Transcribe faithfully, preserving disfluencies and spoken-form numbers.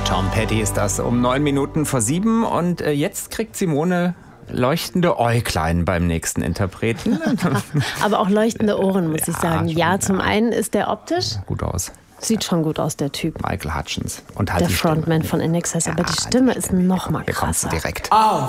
Tom Petty ist das um neun Minuten vor sieben und äh, jetzt kriegt Simone leuchtende Äuglein beim nächsten Interpreten. Aber auch leuchtende Ohren, muss Ja, ich sagen. schon, Ja, zum ja. einen ist der optisch, Gut aus. sieht schon gut aus, der Typ. Michael Hutchence. Und halt Der die Stimme. Frontman von I N X S, aber Ja, die Stimme die ist Stimme. noch mal Hier kommst du krasser. direkt.